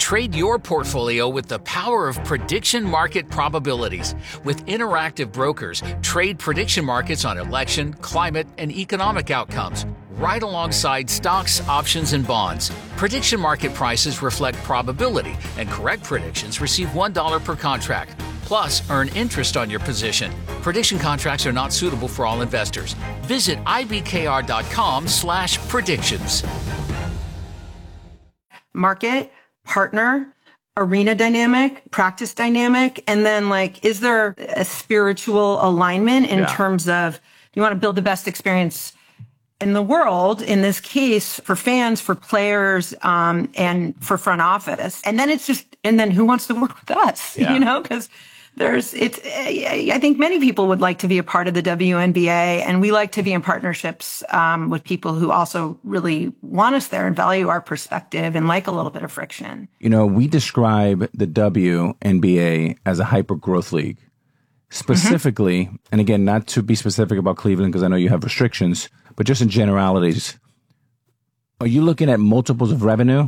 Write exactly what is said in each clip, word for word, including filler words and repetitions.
Trade your portfolio with the power of prediction market probabilities. With interactive brokers, trade prediction markets on election, climate, and economic outcomes, right alongside stocks, options, and bonds. Prediction market prices reflect probability, and correct predictions receive one dollar per contract. Plus, earn interest on your position. Prediction contracts are not suitable for all investors. Visit ibkr.com slash predictions. Market, partner, arena dynamic, practice dynamic, and then like, is there a spiritual alignment in yeah. terms of you want to build the best experience in the world, in this case, for fans, for players, um, and for front office. And then it's just, and then who wants to work with us, yeah. you know, because there's, it's, I think many people would like to be a part of the W N B A, and we like to be in partnerships um, with people who also really want us there and value our perspective and like a little bit of friction. You know, we describe the W N B A as a hyper growth league. Specifically, mm-hmm. and again, not to be specific about Cleveland because I know you have restrictions, but just in generalities, are you looking at multiples of revenue?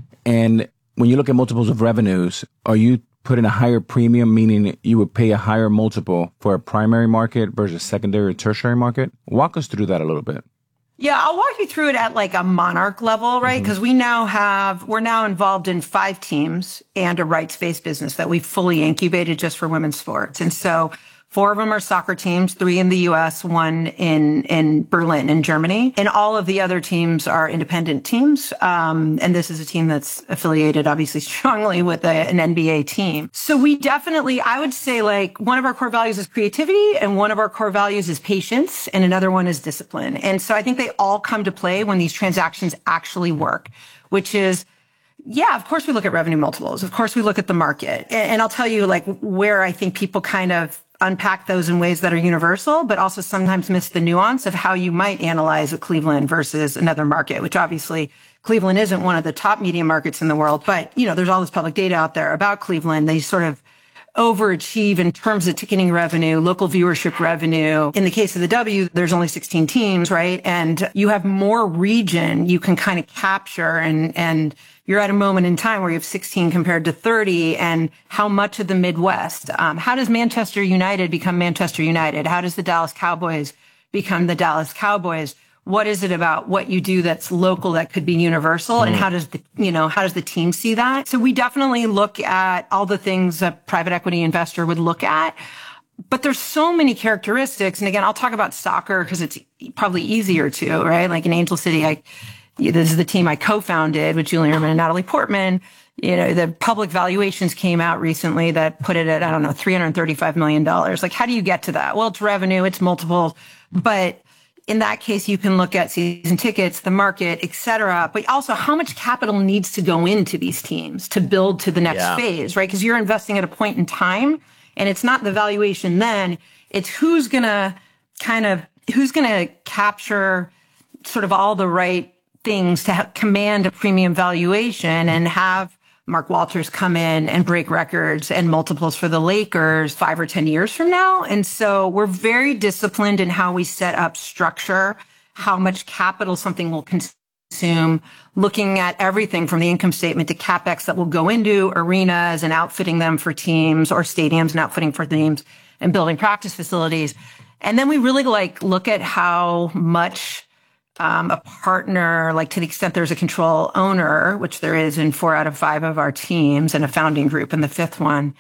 And when you look at multiples of revenues, are you putting a higher premium, meaning you would pay a higher multiple for a primary market versus secondary or tertiary market? Walk us through that a little bit. Yeah, I'll walk you through it at like a Monarch level, right? Because mm-hmm. we now have, we're now involved in five teams and a rights-based business that we fully incubated just for women's sports. And so four of them are soccer teams, three in the U S, one in, in Berlin in Germany. And all of the other teams are independent teams. Um, and this is a team that's affiliated obviously strongly with a, an N B A team. So we definitely, I would say like one of our core values is creativity and one of our core values is patience and another one is discipline. And so I think they all come to play when these transactions actually work, which is, yeah, of course we look at revenue multiples. Of course we look at the market. And, and I'll tell you like where I think people kind of unpack those in ways that are universal, but also sometimes miss the nuance of how you might analyze a Cleveland versus another market, which obviously Cleveland isn't one of the top media markets in the world. But, you know, there's all this public data out there about Cleveland. They sort of overachieve in terms of ticketing revenue, local viewership revenue. In the case of the W, there's only sixteen teams, right? And you have more region you can kind of capture and, and you're at a moment in time where you have sixteen compared to thirty, and how much of the Midwest? Um, how does Manchester United become Manchester United? How does the Dallas Cowboys become the Dallas Cowboys? What is it about what you do that's local that could be universal? Mm. And how does the, you know, how does the team see that? So we definitely look at all the things a private equity investor would look at. But there's so many characteristics. And again, I'll talk about soccer because it's probably easier to, right? Like in Angel City, I, this is the team I co-founded with Julie Ehrman and Natalie Portman. You know, the public valuations came out recently that put it at, I don't know, three hundred thirty-five million dollars. Like, how do you get to that? Well, it's revenue, it's multiple, but in that case, you can look at season tickets, the market, et cetera, but also how much capital needs to go into these teams to build to the next yeah. phase, right? Because you're investing at a point in time, and it's not the valuation then, it's who's going to kind of, who's going to capture sort of all the right things to ha- command a premium valuation and have Mark Walters come in and break records and multiples for the Lakers five or ten years from now. And so we're very disciplined in how we set up structure, how much capital something will consume, looking at everything from the income statement to CapEx that will go into arenas and outfitting them for teams, or stadiums and outfitting for teams, and building practice facilities. And then we really like look at how much Um, a partner, like to the extent there's a control owner, which there is in four out of five of our teams, and a founding group in the fifth one.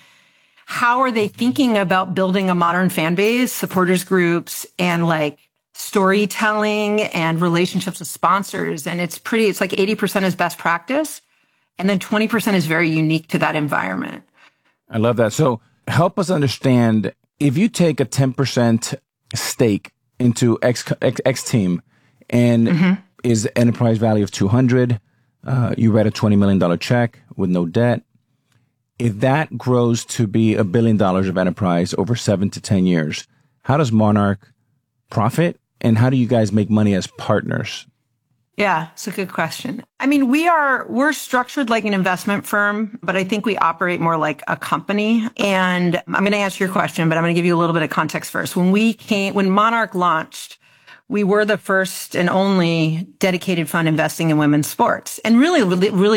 How are they thinking about building a modern fan base, supporters groups, and like storytelling and relationships with sponsors? And it's pretty, it's like eighty percent is best practice. And then twenty percent is very unique to that environment. I love that. So help us understand, if you take a ten percent stake into X, X, X team, and mm-hmm. is enterprise value of two hundred. Uh, you write a twenty million dollars check with no debt. If that grows to be a billion dollars of enterprise over seven to ten years, how does Monarch profit? And how do you guys make money as partners? Yeah, it's a good question. I mean, we are, we're structured like an investment firm, but I think we operate more like a company. And I'm going to answer your question, but I'm going to give you a little bit of context first. When we came, when Monarch launched, we were the first and only dedicated fund investing in women's sports. And really, really, really